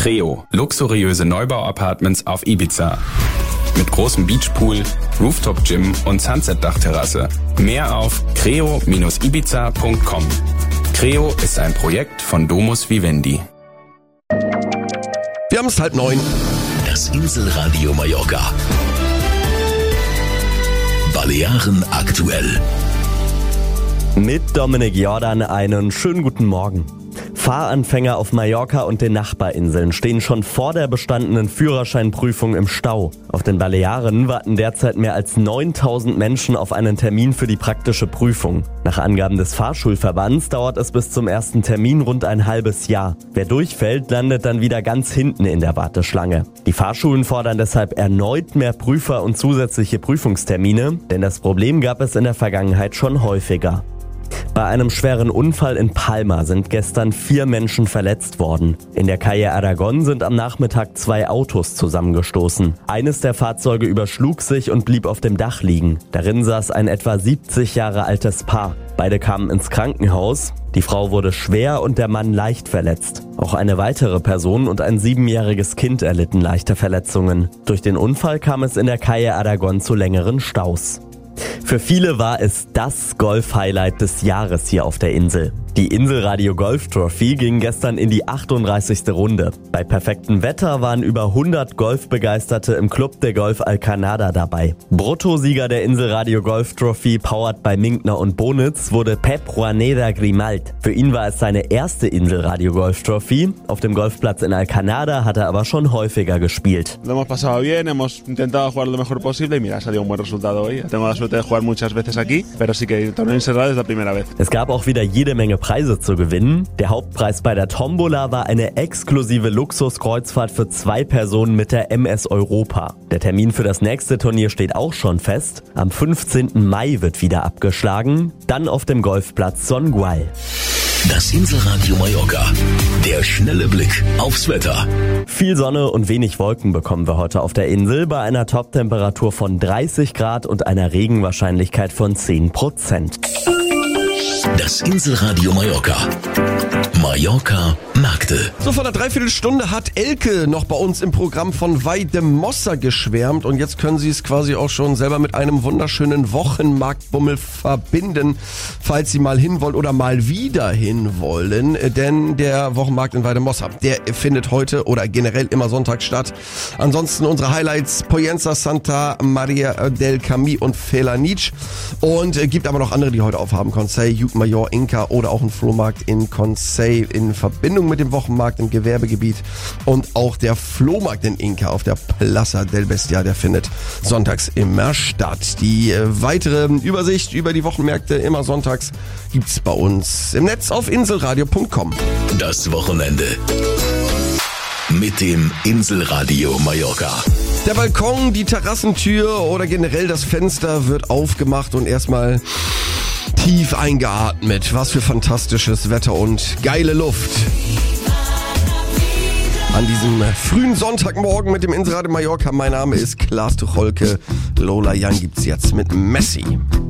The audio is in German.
Creo, luxuriöse Neubau-Apartments auf Ibiza. Mit großem Beachpool, Rooftop-Gym und Sunset-Dachterrasse. Mehr auf creo-ibiza.com. Creo ist ein Projekt von Domus Vivendi. Wir haben es 8:30. Das Inselradio Mallorca. Balearen aktuell. Mit Dominik Jordan einen schönen guten Morgen. Fahranfänger auf Mallorca und den Nachbarinseln stehen schon vor der bestandenen Führerscheinprüfung im Stau. Auf den Balearen warten derzeit mehr als 9.000 Menschen auf einen Termin für die praktische Prüfung. Nach Angaben des Fahrschulverbands dauert es bis zum ersten Termin rund ein halbes Jahr. Wer durchfällt, landet dann wieder ganz hinten in der Warteschlange. Die Fahrschulen fordern deshalb erneut mehr Prüfer und zusätzliche Prüfungstermine, denn das Problem gab es in der Vergangenheit schon häufiger. Bei einem schweren Unfall in Palma sind gestern 4 Menschen verletzt worden. In der Calle Aragon sind am Nachmittag 2 Autos zusammengestoßen. Eines der Fahrzeuge überschlug sich und blieb auf dem Dach liegen. Darin saß ein etwa 70 Jahre altes Paar. Beide kamen ins Krankenhaus. Die Frau wurde schwer und der Mann leicht verletzt. Auch eine weitere Person und ein 7-jähriges Kind erlitten leichte Verletzungen. Durch den Unfall kam es in der Calle Aragon zu längeren Staus. Für viele war es das Golf-Highlight des Jahres hier auf der Insel. Die Inselradio Golf Trophy ging gestern in die 38. Runde. Bei perfektem Wetter waren über 100 Golfbegeisterte im Club de Golf Alcanada dabei. Bruttosieger der Inselradio Golf Trophy, powered bei Minkner und Bonitz, wurde Pep Juaneda Grimalt. Für ihn war es seine erste Inselradio Golf Trophy. Auf dem Golfplatz in Alcanada hat er aber schon häufiger gespielt. Lo hemos pasado bien, hemos intentado jugar lo mejor posible y mira, ha salido un buen resultado hoy. Tengo la suerte de jugar muchas veces aquí, pero sí que el torneo encerrado es la primera vez. Es gab auch wieder jede Menge Preise zu gewinnen. Der Hauptpreis bei der Tombola war eine exklusive Luxuskreuzfahrt für 2 Personen mit der MS Europa. Der Termin für das nächste Turnier steht auch schon fest. Am 15. Mai wird wieder abgeschlagen, dann auf dem Golfplatz Songual. Das Inselradio Mallorca. Der schnelle Blick aufs Wetter. Viel Sonne und wenig Wolken bekommen wir heute auf der Insel bei einer Toptemperatur von 30 Grad und einer Regenwahrscheinlichkeit von 10%. Das Inselradio Mallorca. Mallorca Märkte. So, vor einer Dreiviertelstunde hat Elke noch bei uns im Programm von Weidemossa geschwärmt und jetzt können Sie es quasi auch schon selber mit einem wunderschönen Wochenmarktbummel verbinden, falls Sie mal hin wollen oder mal wieder hin wollen, denn der Wochenmarkt in Weidemossa, der findet heute oder generell immer sonntags statt. Ansonsten unsere Highlights: Poyenza, Santa Maria del Camí und Felanitx und gibt aber noch andere, die heute aufhaben. Consell, Yuc Mayor, Inca oder auch ein Flohmarkt in Consell in Verbindung mit dem Wochenmarkt im Gewerbegebiet und auch der Flohmarkt in Inca auf der Plaza del Bestia, der findet sonntags immer statt. Die weitere Übersicht über die Wochenmärkte immer sonntags gibt's bei uns im Netz auf inselradio.com. Das Wochenende mit dem Inselradio Mallorca. Der Balkon, die Terrassentür oder generell das Fenster wird aufgemacht und erstmal tief eingeatmet. Was für fantastisches Wetter und geile Luft. An diesem frühen Sonntagmorgen mit dem Inselradio Mallorca. Mein Name ist Klaas Tucholke. Lola Young gibt's jetzt mit Messi.